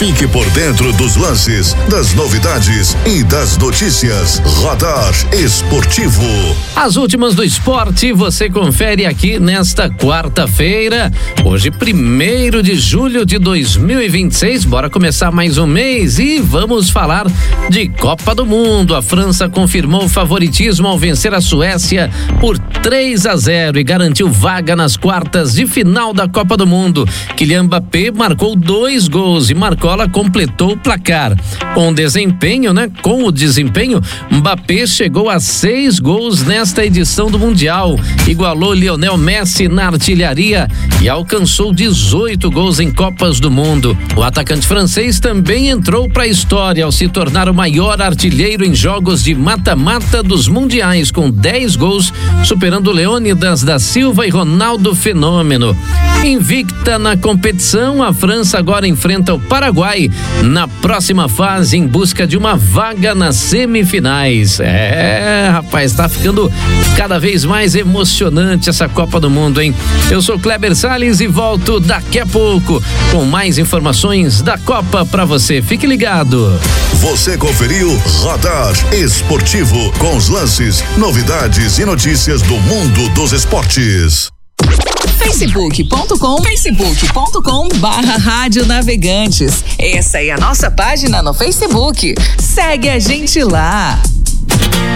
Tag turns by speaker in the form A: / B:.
A: Fique por dentro dos lances, das novidades e das notícias. Radar Esportivo.
B: As últimas do esporte você confere aqui nesta quarta-feira, hoje 1º de julho de 2026. Bora começar mais um mês e vamos falar de Copa do Mundo. A França confirmou o favoritismo ao vencer a Suécia por 3-0 e garantiu vaga nas quartas de final da Copa do Mundo. Kylian Mbappé marcou 2 gols e Marcola completou o placar. Com o desempenho, Mbappé chegou a 6 gols nesta edição do Mundial, igualou Lionel Messi na artilharia e alcançou 18 gols em Copas do Mundo. O atacante francês também entrou para a história ao se tornar o maior artilheiro em jogos de mata-mata dos mundiais, com 10 gols, superando Leônidas da Silva e Ronaldo Fenômeno. Invicta na competição, a França agora enfrenta o Paraguai na próxima fase em busca de uma vaga nas semifinais. Rapaz, tá ficando cada vez mais emocionante essa Copa do Mundo, hein? Eu sou Kleber Salles e volto daqui a pouco com mais informações da Copa pra você. Fique ligado.
A: Você conferiu Radar Esportivo com os lances, novidades e notícias do mundo dos esportes.
C: facebook.com/Rádio Navegantes. Essa é a nossa página no Facebook. Segue a gente lá.